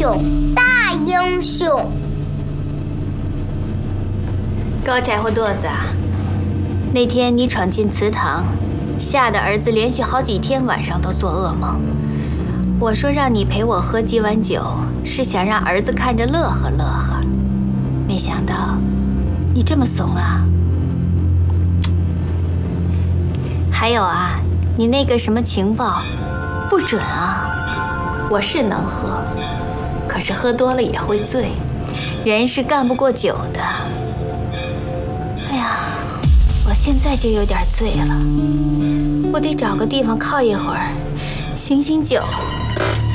雄，大英雄。 高柴火垛子啊，那天你闯进祠堂，吓得儿子连续好几天晚上都做噩梦。我说让你陪我喝几碗酒，是想让儿子看着乐呵乐呵，没想到你这么怂啊！还有啊，你那个什么情报不准啊！我是能喝，可是喝多了也会醉，人是干不过酒的。哎呀，我现在就有点醉了，我得找个地方靠一会儿，醒醒酒。